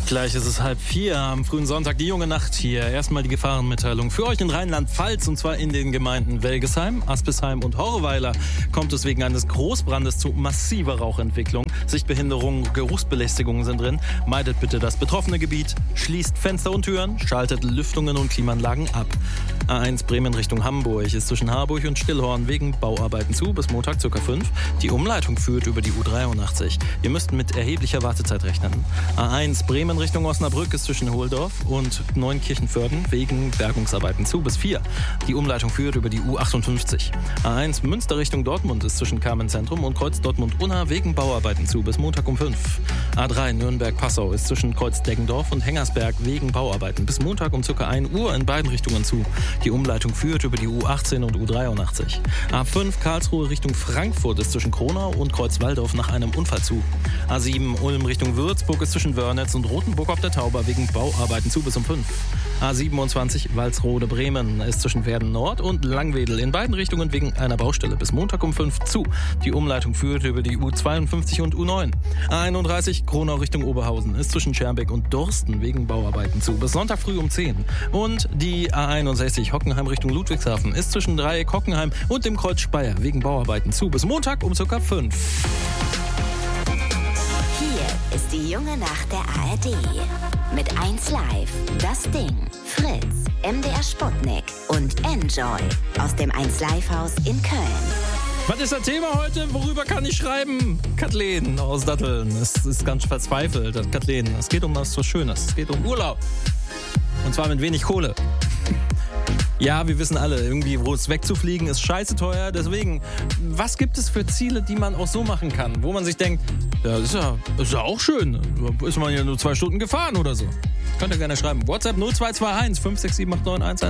Gleich ist es 3:30 am frühen Sonntag, die junge Nacht hier. Erstmal die Gefahrenmitteilung für euch in Rheinland-Pfalz, und zwar in den Gemeinden Welgesheim, Aspesheim und Horreweiler kommt es wegen eines Großbrandes zu massiver Rauchentwicklung. Sichtbehinderungen, Geruchsbelästigungen sind drin. Meidet bitte das betroffene Gebiet, schließt Fenster und Türen, schaltet Lüftungen und Klimaanlagen ab. A1 Bremen Richtung Hamburg ist zwischen Harburg und Stillhorn wegen Bauarbeiten zu, bis Montag ca. 5. Die Umleitung führt über die U83. Ihr müsst mit erheblicher Wartezeit rechnen. A1 Bremen Richtung Osnabrück ist zwischen Hohldorf und Neunkirchenvörden wegen Bergungsarbeiten zu, bis 4. Die Umleitung führt über die U58. A1 Münster Richtung Dortmund ist zwischen Carmen-Zentrum und Kreuz Dortmund-Unna wegen Bauarbeiten zu, bis Montag um 5. A3 Nürnberg-Passau ist zwischen Kreuz Deggendorf und Hengersberg wegen Bauarbeiten bis Montag um ca. 1 Uhr in beiden Richtungen zu. Die Umleitung führt über die U18 und U83. A5 Karlsruhe Richtung Frankfurt ist zwischen Kronau und Kreuz-Walldorf nach einem Unfall zu. A7 Ulm Richtung Würzburg ist zwischen Wörnitz und Rothenburg auf der Tauber wegen Bauarbeiten zu, bis um 5. A27 Walsrode-Bremen ist zwischen Werden Nord und Langwedel in beiden Richtungen wegen einer Baustelle bis Montag um 5 zu. Die Umleitung führt über die U52 und U9. A31 Kronau Richtung Oberhausen ist zwischen Schermbeck und Dorsten wegen Bauarbeiten zu, bis Sonntag früh um 10. Und die A61 Hockenheim Richtung Ludwigshafen ist zwischen Dreieck Hockenheim und dem Kreuz Speyer wegen Bauarbeiten zu, bis Montag um ca. 5. Hier ist die junge Nacht der ARD. Mit 1 Live, Das Ding, Fritz, MDR Sputnik und Enjoy aus dem 1 Live Haus in Köln. Was ist das Thema heute? Worüber kann ich schreiben? Kathleen aus Datteln. Es ist ganz verzweifelt, das Kathleen. Es geht um was so Schönes. Es geht um Urlaub. Und zwar mit wenig Kohle. Ja, wir wissen alle, irgendwie, wo es wegzufliegen, ist scheiße teuer. Deswegen, was gibt es für Ziele, die man auch so machen kann? Wo man sich denkt, ja, ist ja auch schön. Ist man ja nur 2 Stunden gefahren oder so. Könnt ihr gerne schreiben. WhatsApp 0221 5678911.